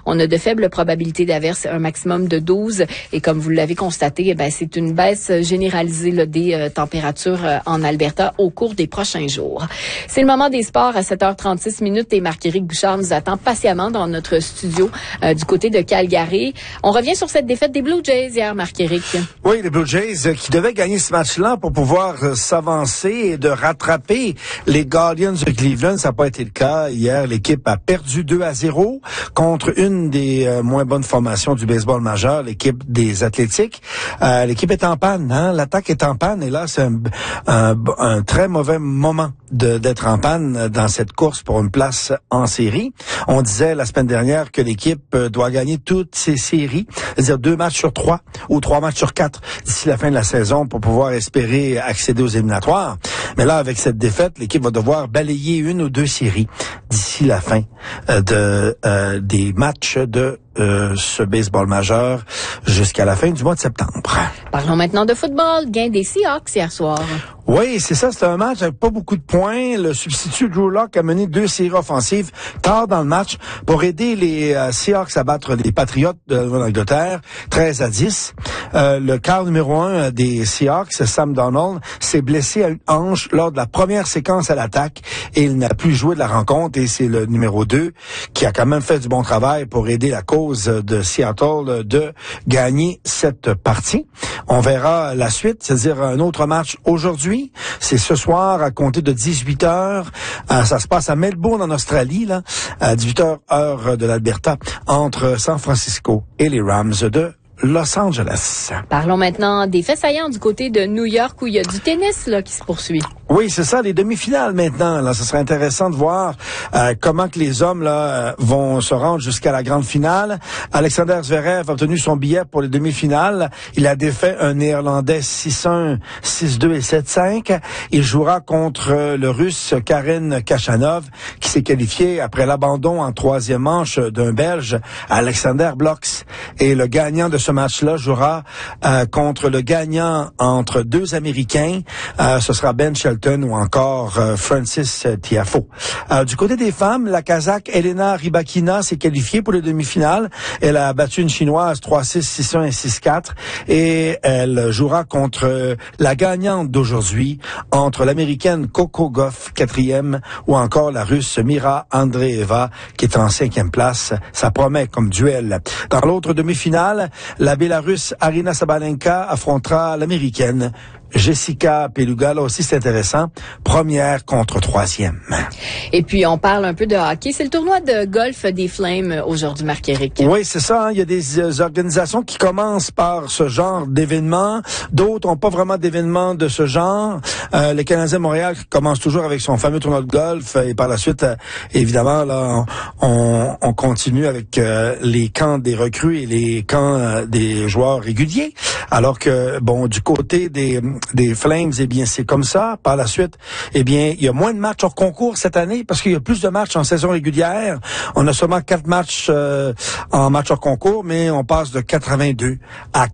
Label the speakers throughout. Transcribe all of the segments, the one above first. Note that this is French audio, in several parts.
Speaker 1: On a de faibles probabilités d'averse, un maximum de 12. Et comme vous l'avez constaté, c'est une baisse généralisée là, des températures en Alberta au cours des prochains jours. C'est le moment des sports à 7h36 minutes et Marc-Éric Bouchard nous attend patiemment dans notre studio du côté de Calgary. On revient sur cette défaite des Blue Jays hier, Marc-Éric.
Speaker 2: Oui, les Blue Jays qui devaient gagner ce match-là pour pouvoir s'avancer et de rattraper les Guardians de Cleveland. Ça n'a pas été le cas. Hier, l'équipe a perdu 2-0 contre une des moins bonnes formations du baseball majeur, l'équipe des Athlétiques. L'équipe est en panne, hein? L'attaque est en panne et là, c'est un très mauvais moment d'être en panne dans cette course pour une place en série. On disait la semaine dernière que l'équipe doit gagner toutes ses séries, c'est-à-dire 2 matchs sur 3 ou 3 matchs sur 4 d'ici la fin de la saison pour pouvoir espérer accéder aux éliminatoires. Mais là, avec cette défaite, l'équipe va devoir balayer 1 ou 2 séries d'ici la fin des matchs de ce baseball majeur jusqu'à la fin du mois de septembre.
Speaker 1: Parlons maintenant de football. Gain des Seahawks hier soir.
Speaker 2: Oui, c'est ça, c'était un match avec pas beaucoup de points. Le substitut Drew Lock a mené 2 séries offensives tard dans le match pour aider les Seahawks à battre les Patriots de l'Angleterre, 13-10. Le quart numéro 1 des Seahawks, Sam Darnold, s'est blessé à une hanche lors de la première séquence à l'attaque et il n'a plus joué de la rencontre et c'est le numéro 2 qui a quand même fait du bon travail pour aider la cause de Seattle de gagner cette partie. On verra la suite, c'est-à-dire un autre match aujourd'hui. C'est ce soir à compter de 18h. Ça se passe à Melbourne en Australie, là, à 18h heure de l'Alberta, entre San Francisco et les Rams de Los Angeles.
Speaker 1: Parlons maintenant des faits saillants du côté de New York où il y a du tennis là qui se poursuit.
Speaker 2: Oui, c'est ça, les demi-finales maintenant. Là, ce serait intéressant de voir comment que les hommes là vont se rendre jusqu'à la grande finale. Alexander Zverev a obtenu son billet pour les demi-finales. Il a défait un Néerlandais 6-1, 6-2 et 7-5. Il jouera contre le Russe Karen Khachanov qui s'est qualifié après l'abandon en 3e manche d'un Belge, Alexander Blocks. Et le gagnant de ce match-là jouera contre le gagnant entre 2 Américains. Ce sera Ben Shelton ou encore Francis Tiafoe. Du côté des femmes, la Kazakh Elena Rybakina s'est qualifiée pour les demi-finales. Elle a battu une Chinoise 3-6, 6-1 et 6-4 et elle jouera contre la gagnante d'aujourd'hui entre l'Américaine Coco Gauff, 4e, ou encore la Russe Mira Andreeva qui est en 5e place. Ça promet comme duel. Dans l'autre demi-finale, la Bélarusse Arina Sabalenka affrontera l'Américaine Jessica Peluga, là aussi c'est intéressant, 1re contre 3e.
Speaker 1: Et puis on parle un peu de hockey, c'est le tournoi de golf des Flames aujourd'hui, Marc-Éric.
Speaker 2: Oui, c'est ça, hein? Il y a des organisations qui commencent par ce genre d'événements, d'autres n'ont pas vraiment d'événements de ce genre. Les Canadiens de Montréal commencent toujours avec son fameux tournoi de golf et par la suite, évidemment, là, on continue avec les camps des recrues et les camps des joueurs réguliers. Alors que, bon, du côté des Flames, eh bien, c'est comme ça. Par la suite, eh bien, il y a moins de matchs hors concours cette année parce qu'il y a plus de matchs en saison régulière. On a seulement 4 matchs en match hors concours, mais on passe de 82 à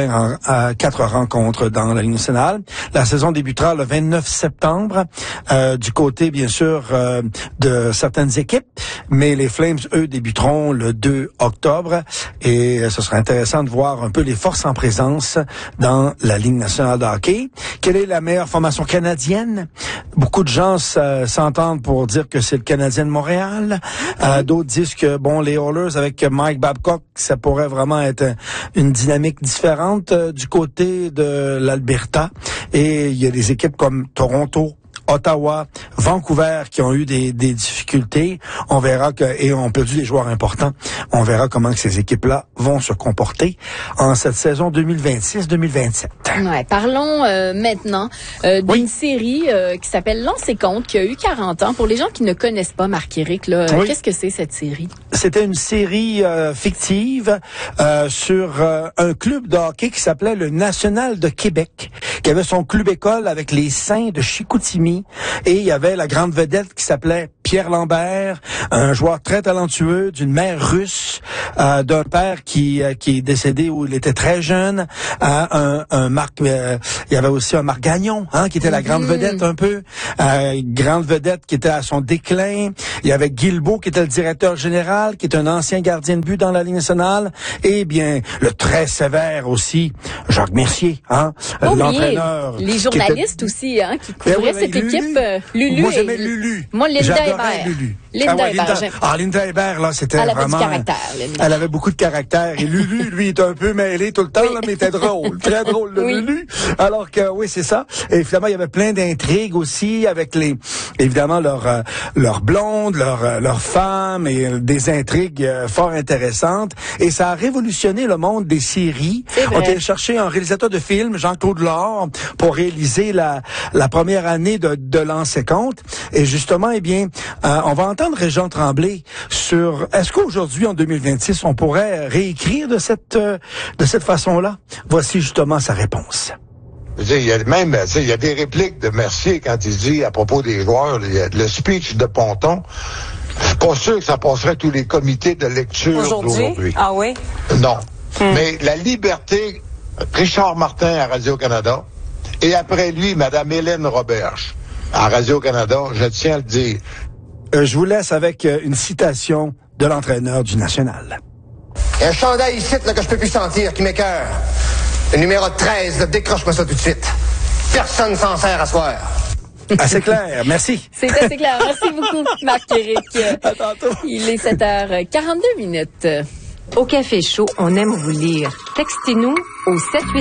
Speaker 2: 84 rencontres dans la Ligue nationale. La saison débutera le 29 septembre du côté, bien sûr, de certaines équipes, mais les Flames, eux, débuteront le 2 octobre et ce sera intéressant de voir un peu les forces en présence dans la Ligue nationale de hockey. Quelle est la meilleure formation canadienne? Beaucoup de gens s'entendent pour dire que c'est le Canadien de Montréal. D'autres disent que, bon, les Oilers avec Mike Babcock, ça pourrait vraiment être une dynamique différente du côté de l'Alberta. Et il y a des équipes comme Toronto, Ottawa, Vancouver qui ont eu des difficultés. On verra et ont perdu des joueurs importants. On verra comment que ces équipes-là vont se comporter en cette saison 2026-2027.
Speaker 1: Ouais, parlons maintenant d'une série qui s'appelle Lancez compte, qui a eu 40 ans. Pour les gens qui ne connaissent pas Marc-Éric, là, qu'est-ce que c'est cette série?
Speaker 2: C'était une série fictive sur un club de hockey qui s'appelait le National de Québec, qui avait son club école avec les Saints de Chicoutimi États-Unis. Et il y avait la grande vedette qui s'appelait Pierre Lambert, un joueur très talentueux d'une mère russe, d'un père qui est décédé où il était très jeune, un Marc, il y avait aussi un Marc Gagnon, qui était la grande vedette un peu, grande vedette qui était à son déclin. Il y avait Guilbeault qui était le directeur général, qui est un ancien gardien de but dans la Ligue nationale, et bien le très sévère aussi Jacques Mercier, l'entraîneur.
Speaker 1: Les journalistes aussi, qui couvraient cette équipe. Lulu.
Speaker 2: Moi j'aimais Lulu.
Speaker 1: Moi Linda Hébert.
Speaker 2: Lulu.
Speaker 1: Linda Hébert.
Speaker 2: Linda Hébert, là, c'était
Speaker 1: elle
Speaker 2: vraiment...
Speaker 1: avait du caractère, Linda.
Speaker 2: Elle avait beaucoup de caractère. Et Lulu, lui, était un peu mêlé tout le temps, là, mais était drôle. Très drôle, Lulu. Alors que, oui, c'est ça. Et finalement, il y avait plein d'intrigues aussi avec évidemment, leurs blondes, leurs femmes et des intrigues fort intéressantes. Et ça a révolutionné le monde des séries. On a cherché un réalisateur de films, Jean-Claude Laure, pour réaliser la première année de L'An 50. Et justement, eh bien, on va entendre Régent Tremblay sur est-ce qu'aujourd'hui, en 2026, on pourrait réécrire de cette façon-là? Voici justement sa réponse.
Speaker 3: Il y a des répliques de Mercier quand il dit à propos des joueurs, le speech de Ponton. Je suis pas sûr que ça passerait tous les comités de lecture d'aujourd'hui.
Speaker 4: Ah oui?
Speaker 3: Non. Mais la liberté, Richard Martin à Radio-Canada, et après lui, Mme Hélène Roberge à Radio-Canada, je tiens à le dire.
Speaker 2: Je vous laisse avec une citation de l'entraîneur du National.
Speaker 5: Il y a un chandail ici là, que je peux plus sentir, qui m'écoeure. Le numéro 13, là, décroche-moi ça tout de suite. Personne s'en sert à soir.
Speaker 2: Assez clair, merci.
Speaker 1: C'est assez clair. Merci beaucoup, Marc-Éric.
Speaker 2: À tantôt.
Speaker 1: Il est 7h42 minutes.
Speaker 4: Au Café Chaud, on aime vous lire. Textez-nous au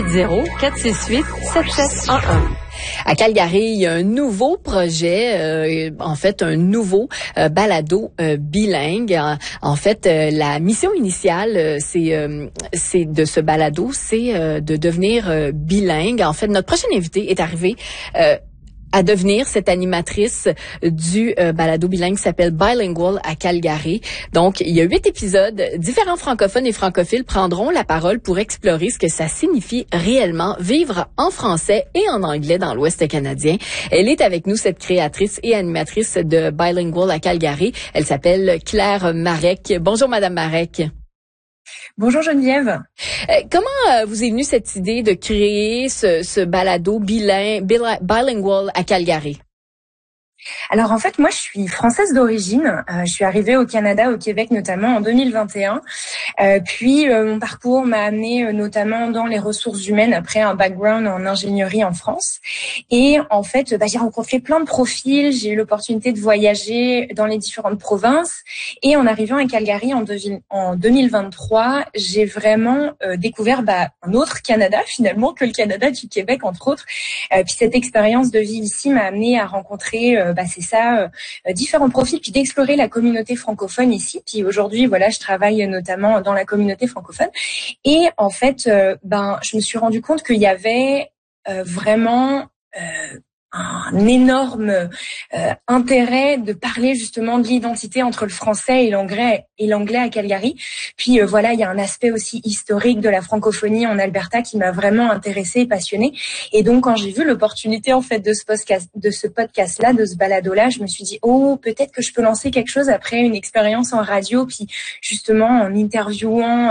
Speaker 4: 780-468-7711.
Speaker 1: À Calgary, il y a un nouveau projet, un nouveau balado bilingue. En fait, la mission initiale, c'est de ce balado, c'est de devenir bilingue. En fait, notre prochaine invitée est arrivée à devenir cette animatrice du balado bilingue qui s'appelle Bilingual à Calgary. Donc, il y a 8 épisodes. Différents francophones et francophiles prendront la parole pour explorer ce que ça signifie réellement vivre en français et en anglais dans l'Ouest canadien. Elle est avec nous, cette créatrice et animatrice de Bilingual à Calgary. Elle s'appelle Claire Marek. Bonjour, Madame Marek.
Speaker 6: Bonjour Geneviève.
Speaker 1: Comment vous est venue cette idée de créer ce balado bilingual à Calgary?
Speaker 6: Alors en fait, moi je suis française d'origine. Je suis arrivée au Canada, au Québec notamment en 2021. Puis mon parcours m'a amenée notamment dans les ressources humaines après un background en ingénierie en France. Et en fait, j'ai rencontré plein de profils. J'ai eu l'opportunité de voyager dans les différentes provinces. Et en arrivant à Calgary en 2023, j'ai vraiment découvert un autre Canada finalement que le Canada du Québec entre autres. Puis cette expérience de vie ici m'a amenée à rencontrer différents profils, puis d'explorer la communauté francophone ici. Puis aujourd'hui, je travaille notamment dans la communauté francophone. Et en fait, je me suis rendu compte qu'il y avait vraiment un énorme intérêt de parler justement de l'identité entre le français et l'anglais à Calgary. Puis il y a un aspect aussi historique de la francophonie en Alberta qui m'a vraiment intéressée et passionnée. Et donc quand j'ai vu l'opportunité en fait de ce podcast-là, de ce balado-là, je me suis dit peut-être que je peux lancer quelque chose après une expérience en radio, puis justement en interviewant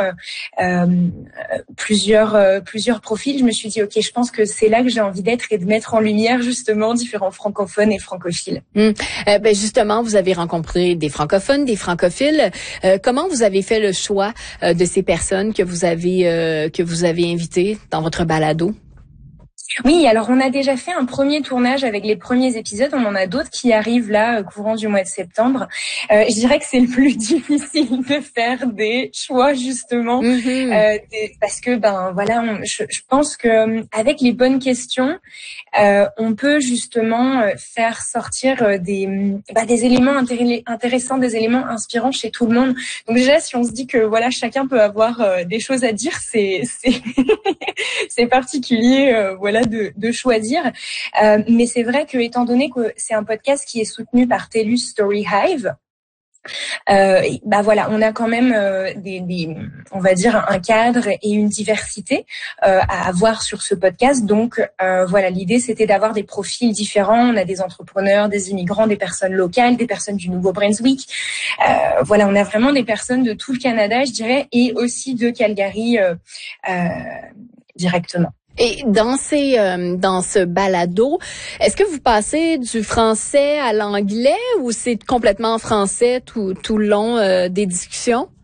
Speaker 6: plusieurs profils. Je me suis dit je pense que c'est là que j'ai envie d'être et de mettre en lumière justement différents francophones et francophiles.
Speaker 1: Justement, vous avez rencontré des francophones, des francophiles. Comment vous avez fait le choix de ces personnes que vous avez invitées dans votre balado?
Speaker 6: Oui, alors on a déjà fait un premier tournage avec les premiers épisodes. On en a d'autres qui arrivent là, courant du mois de septembre. Je dirais que c'est le plus difficile de faire des choix justement, parce que je pense que avec les bonnes questions, on peut justement faire sortir des éléments intéressants, des éléments inspirants chez tout le monde. Donc déjà, si on se dit que chacun peut avoir des choses à dire, c'est c'est particulier, de choisir. Mais c'est vrai que étant donné que c'est un podcast qui est soutenu par TELUS Story Hive, Voilà, on a quand même on va dire un cadre et une diversité à avoir sur ce podcast. Donc voilà, l'idée c'était d'avoir des profils différents. On a des entrepreneurs, des immigrants, des personnes locales, des personnes du Nouveau-Brunswick. Voilà, on a vraiment des personnes de tout le Canada, je dirais, et aussi de Calgary directement.
Speaker 1: Et dans ce balado, est-ce que vous passez du français à l'anglais ou c'est complètement en français tout le long des discussions?